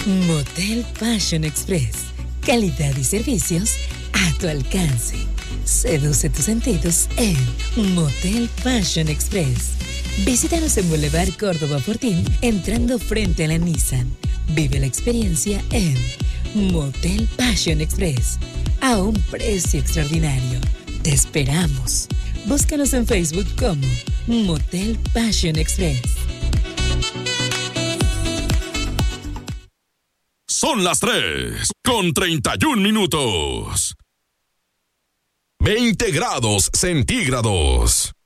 Motel Passion Express. Calidad y servicios a tu alcance. Seduce tus sentidos en Motel Passion Express. Visítanos en Boulevard Córdoba Fortín, entrando frente a la Nissan. Vive la experiencia en Motel Passion Express, a un precio extraordinario. Te esperamos. Búscanos en Facebook como Motel Passion Express. Son las 3:31. 20 grados centígrados.